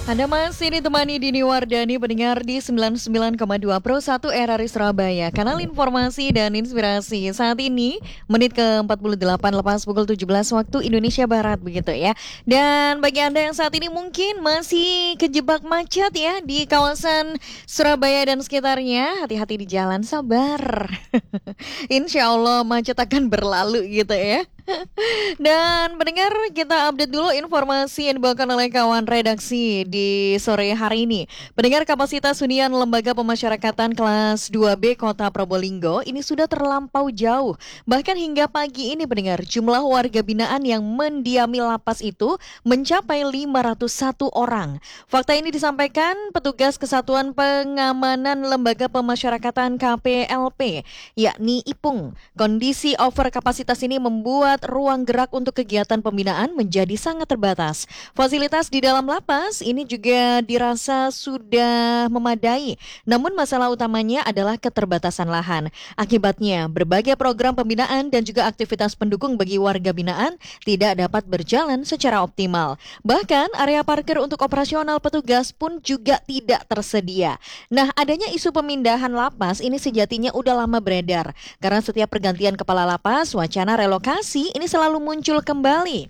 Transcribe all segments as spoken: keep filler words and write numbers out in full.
Anda masih ditemani Dini Wardani pendengar di sembilan puluh sembilan koma dua Pro satu R R I Surabaya, kanal informasi dan inspirasi. Saat ini menit ke empat puluh delapan lepas pukul tujuh belas waktu Indonesia Barat begitu ya. Dan bagi Anda yang saat ini mungkin masih kejebak macet ya di kawasan Surabaya dan sekitarnya, hati-hati di jalan, sabar. Insya Allah macet akan berlalu gitu ya. Dan pendengar, kita update dulu informasi yang dibawakan oleh kawan redaksi di sore hari ini. Pendengar, kapasitas hunian Lembaga Pemasyarakatan kelas dua B Kota Probolinggo ini sudah terlampau jauh. Bahkan hingga pagi ini pendengar, jumlah warga binaan yang mendiami lapas itu mencapai lima ratus satu orang. Fakta ini disampaikan petugas Kesatuan Pengamanan Lembaga Pemasyarakatan K P L P, yakni IPUNG. Kondisi over kapasitas ini membuat ruang gerak untuk kegiatan pembinaan menjadi sangat terbatas. Fasilitas di dalam lapas ini juga dirasa sudah memadai, namun masalah utamanya adalah keterbatasan lahan. Akibatnya, berbagai program pembinaan dan juga aktivitas pendukung bagi warga binaan tidak dapat berjalan secara optimal. Bahkan, area parkir untuk operasional petugas pun juga tidak tersedia. Nah, adanya isu pemindahan lapas ini sejatinya udah lama beredar, karena setiap pergantian kepala lapas, wacana relokasi ini selalu muncul kembali.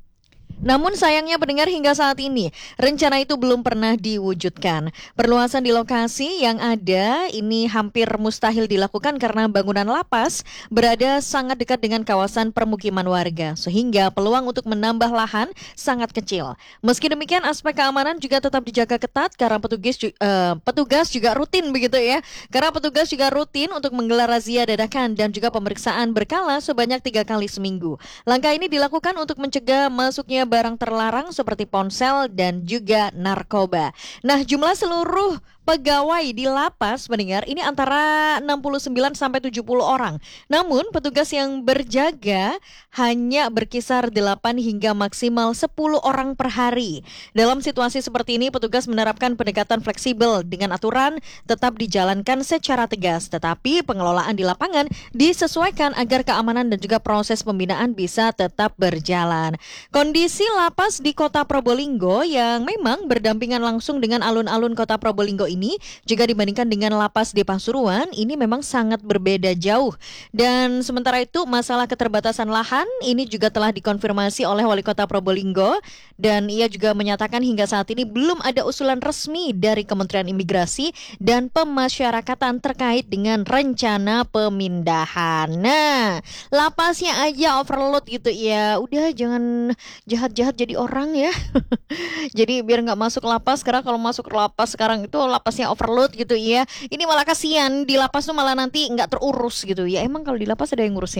Namun sayangnya pendengar, hingga saat ini rencana itu belum pernah diwujudkan. Perluasan di lokasi yang ada ini hampir mustahil dilakukan karena bangunan lapas berada sangat dekat dengan kawasan permukiman warga, sehingga peluang untuk menambah lahan sangat kecil. Meski demikian, aspek keamanan juga tetap dijaga ketat karena petugas uh, petugas juga rutin begitu ya. Karena petugas juga rutin untuk menggelar razia dadakan dan juga pemeriksaan berkala sebanyak tiga kali seminggu. Langkah ini dilakukan untuk mencegah masuknya barang terlarang seperti ponsel dan juga narkoba. Nah, jumlah seluruh pegawai di lapas pendengar ini antara enam puluh sembilan sampai tujuh puluh orang. Namun petugas yang berjaga hanya berkisar delapan hingga maksimal sepuluh orang per hari. Dalam situasi seperti ini, petugas menerapkan pendekatan fleksibel dengan aturan tetap dijalankan secara tegas, tetapi pengelolaan di lapangan disesuaikan agar keamanan dan juga proses pembinaan bisa tetap berjalan. Kondisi lapas di Kota Probolinggo yang memang berdampingan langsung dengan alun-alun Kota Probolinggo ini ini jika dibandingkan dengan lapas di Pasuruan ini memang sangat berbeda jauh. Dan sementara itu masalah keterbatasan lahan ini juga telah dikonfirmasi oleh Wali Kota Probolinggo, dan ia juga menyatakan hingga saat ini belum ada usulan resmi dari Kementerian Imigrasi dan Pemasyarakatan terkait dengan rencana pemindahan. Nah, lapasnya aja overload gitu ya. Udah jangan jahat-jahat jadi orang ya. Jadi biar nggak masuk lapas, karena kalau masuk lapas sekarang itu lapasnya overload gitu ya. Ini malah kasihan, di lapas tuh malah nanti nggak terurus gitu ya. Emang kalau di lapas ada yang ngurusnya.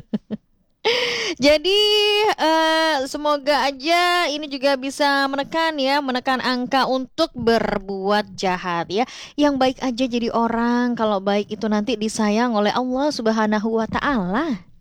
Jadi uh, semoga aja ini juga bisa menekan ya, menekan angka untuk berbuat jahat ya. Yang baik aja jadi orang, kalau baik itu nanti disayang oleh Allah Subhanahu wa taala.